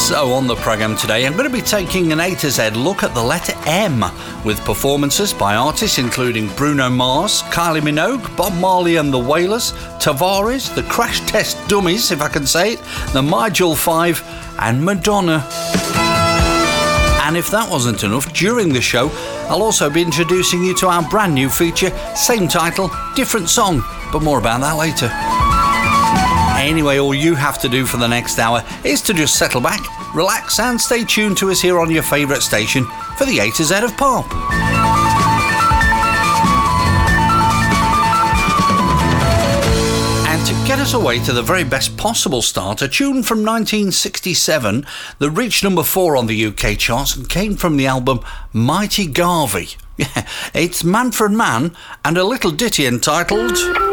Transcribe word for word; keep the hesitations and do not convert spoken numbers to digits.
So on the programme today, I'm going to be taking an A to Z look at the letter M, with performances by artists including Bruno Mars, Kylie Minogue, Bob Marley and the Wailers, Tavares, the Crash Test Dummies, if I can say it, the Majul five and Madonna. And if that wasn't enough, during the show I'll also be introducing you to our brand new feature, same title, different song, but more about that later. Anyway, all you have to do for the next hour is to just settle back, relax and stay tuned to us here on your favourite station for the A to Z of Pop. And to get us away to the very best possible start, a tune from nineteen sixty-seven that reached number four on the U K charts and came from the album Mighty Garvey. Yeah, it's Man for Man and a little ditty entitled